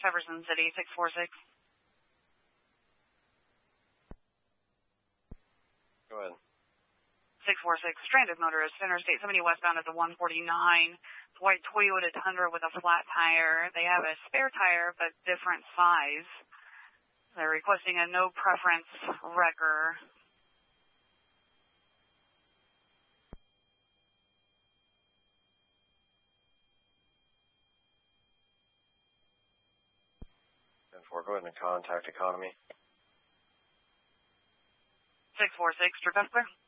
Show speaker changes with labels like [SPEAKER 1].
[SPEAKER 1] Jefferson City, 646.
[SPEAKER 2] Go ahead.
[SPEAKER 1] 646, stranded motorist, Interstate 70 westbound at the 149. White Toyota Tundra with a flat tire. They have a spare tire, but different size. They're requesting a no preference wrecker.
[SPEAKER 2] Go ahead and contact Economy.
[SPEAKER 1] 646, trip clear.